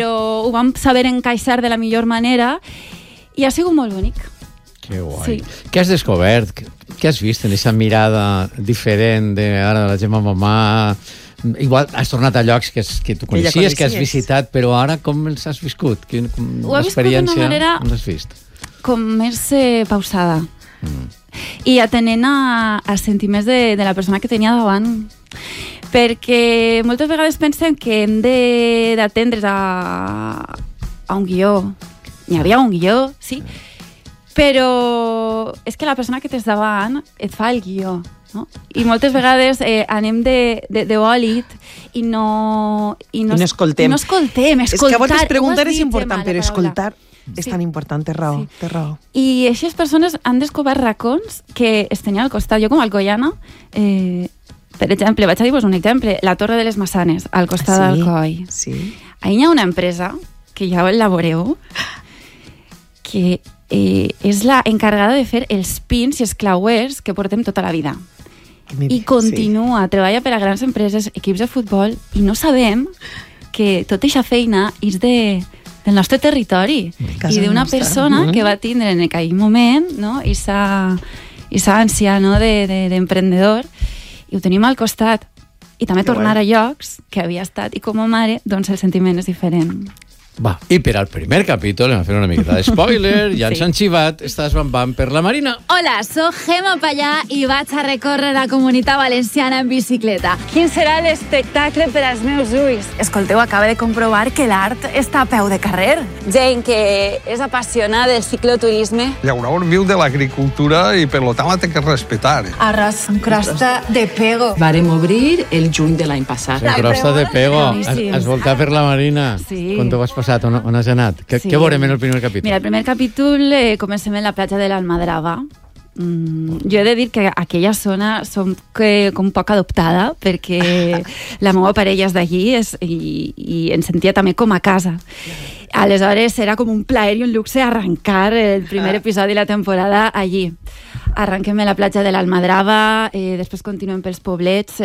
però ho vam saber encaixar de la millor manera i ha sigut molt bonic. Que guai. Sí. Què has descobert? Què has vist en aquesta mirada diferent ara de la Gemma Mamà? Igual has tornat a llocs que tu coneixies, que has visitat, però ara com els has viscut? Ho he viscut d'una manera com més pausada i atenent a sentiments de la persona que tenia davant, perquè moltes vegades pensem que hem d'atendre's a un guió. N'hi havia un guió, sí, però és que la persona que tens davant et fa el guió, no? I moltes vegades anem de bòlit i no escoltem. És que a vegades preguntar és important, però escoltar és tan important, té raó. I aquestes persones han descobert racons que es tenien al costat. Jo com a Alcoiana, per exemple, vaig a dir-vos un exemple, la Torre de les Massanes, al costat d'Alcoi. Sí. Ahí hi ha una empresa, que ja la veureu, que és la encarregada de fer els pins i els clauers que portem tota la vida. I continua, treballa per a grans empreses, equips de futbol, i no sabem que tota aquesta feina és del nostre territori i d'una persona que va tindre en aquell moment, no? i s'ha ànsia, no? d'emprendedor, i ho tenim al costat. I també tornar a llocs que havia estat, i com a mare, doncs el sentiment és diferent. Va, i per al primer capítol hem fet una miqueta de spoiler, ja ens han xivat, estàs bam per la Marina. Hola, soc Gemma Pallà i vaig a recórrer la Comunitat Valenciana en bicicleta. Quin serà l'espectacle per als meus ulls? Escolteu, acaba de comprovar que l'art està a peu de carrer. Gent que és apassionada del cicloturisme. Llaurador viu de l'agricultura i per tant la té que respectar. Arròs amb crosta de pego. Vàrem obrir el juny de l'any passat. La crosta de pego. Has voltat per la Marina. Sí. Quan t'ho vas passar? On has anat? Què veurem en el primer capítol? Mira, el primer capítol comencem en la platja de l'Almadrava. Jo he de dir que aquella zona som com poc adoptada, perquè la meva parella és d'allí i ens sentia també com a casa. Aleshores era com un plaer i un luxe arrencar el primer episodi de la temporada allí. Arrenquem a la platja de l'Almadrava, després continuem pels poblets,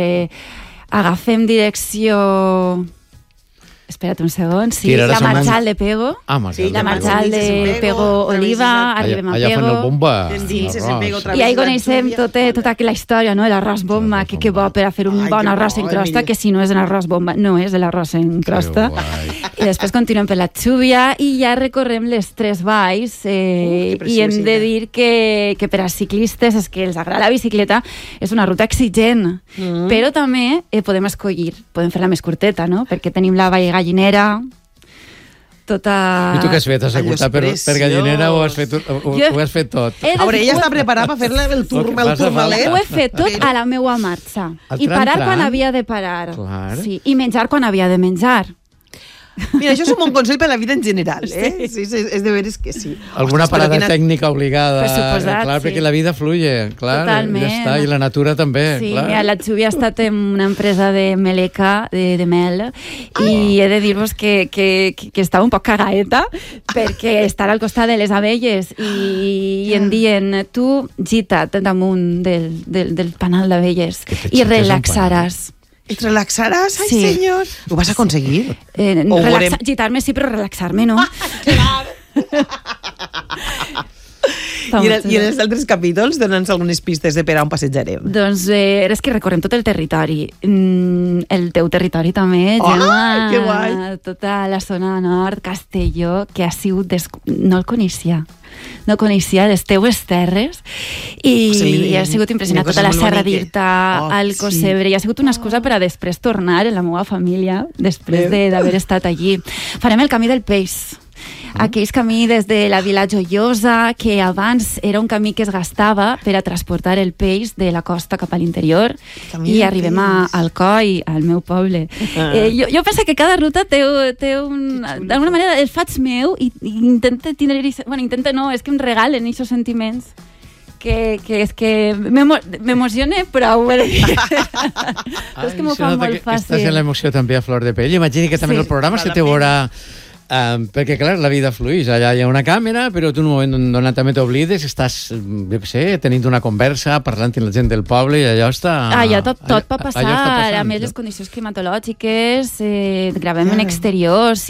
agafem direcció... Espera't un segon. Sí, la Marxal de Pego. La Marxal de Pego Oliva, arribem a Pego. Allà fan el bomba. I ahí coneixem tota aquella història, no? L'arròs bomba, que bo per a fer un bon arròs en crosta, que si no és un arròs bomba, no és l'arròs en crosta. I després continuem per la Xúbia i ja recorrem les tres valls i hem de dir que per a ciclistes és que els agrada la bicicleta, és una ruta exigent, però també podem escollir, podem fer la més curteta, no? Perquè tenim la Vall Gallinera, tota... I tu què has fet? Has acordat per Gallinera o has fet tot? A veure, ella està preparada per fer el turmalet. Ho he fet tot a la meua marxa. I parar quan havia de parar. I menjar quan havia de menjar. Mira, això és un bon consell per la vida en general, eh? Sí, és de veres que sí. Alguna parada tècnica obligada. Per suposat, clar, perquè la vida fluye, clar. Totalment. Ja està, i la natura també, sí, clar. Mira, la Xúbia ha estat en una empresa de meleca, de mel, i he de dir-vos que estava un poc cagaeta, perquè estar al costat de les abelles i em dient, tu gita't damunt del panal d'abelles i relaxaràs. Et relaxaràs? Ai, sí. senyor! Ho vas aconseguir? Gitar-me sí, però relaxar-me no. I en els altres capítols dona'ns algunes pistes de per on passejarem. Doncs és que recorrem tot el territori. El teu territori també, Gemma. Que guai! Tota la zona nord, Castelló, que ha sigut... No el coneixia. No coneixia les teues terres i ha sigut impressionant. Tota la Serra d'Irta, el Cosebre, i ha sigut una excusa per a després tornar en la meva família, després d'haver estat allí. Farem el camí del peix. Aquell camí des de la Vila Joiosa, que abans era un camí que es gastava per a transportar el peix de la costa cap a l'interior, i arribem a Alcoi, al meu poble. Jo penso que cada ruta té d'alguna manera el faig meu i intento tindre... Bueno, intento no, és que em regalen aquests sentiments que és que m'emocione prou. És que m'ho fa molt fàcil. Estàs en l'emoció també a flor de pell. Imagini que també el programa se te veurà... perquè, clar, la vida fluix. Allà hi ha una càmera, però tu en un moment donat també t'oblides, estàs, jo què sé, tenint una conversa, parlant amb la gent del poble, i allò està... Allà tot pot passar. A més, les condicions climatològiques, gravem en exteriors,